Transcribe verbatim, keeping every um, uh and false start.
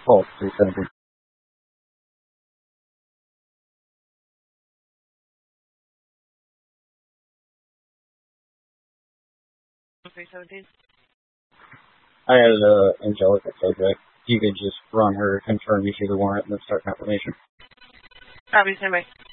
Oh, three seventeen. three seventeen. I had uh, Angelica subject. You could just run her, confirm issue the warrant, and then start confirmation. Copy, stand by.